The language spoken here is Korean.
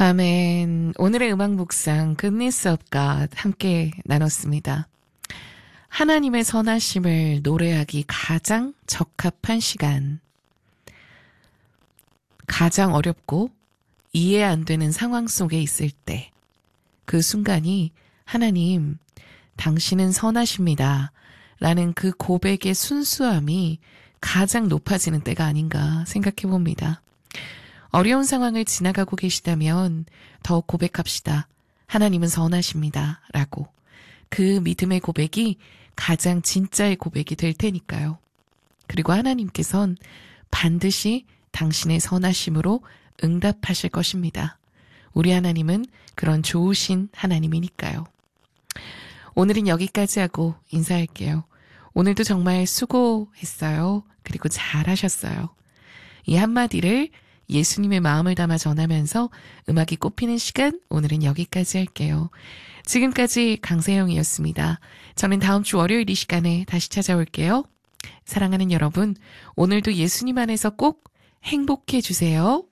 아멘. 오늘의 음악 묵상 Goodness of God 함께 나눴습니다. 하나님의 선하심을 노래하기 가장 적합한 시간. 가장 어렵고 이해 안 되는 상황 속에 있을 때, 그 순간이 하나님, 당신은 선하십니다. 라는 그 고백의 순수함이 가장 높아지는 때가 아닌가 생각해 봅니다. 어려운 상황을 지나가고 계시다면 더욱 고백합시다. 하나님은 선하십니다. 라고. 그 믿음의 고백이 가장 진짜의 고백이 될 테니까요. 그리고 하나님께선 반드시 당신의 선하심으로 응답하실 것입니다. 우리 하나님은 그런 좋으신 하나님이니까요. 오늘은 여기까지 하고 인사할게요. 오늘도 정말 수고했어요. 그리고 잘하셨어요. 이 한마디를 예수님의 마음을 담아 전하면서 음악이 꼽히는 시간, 오늘은 여기까지 할게요. 지금까지 강세영이었습니다. 저는 다음 주 월요일 이 시간에 다시 찾아올게요. 사랑하는 여러분, 오늘도 예수님 안에서 꼭 행복해 주세요.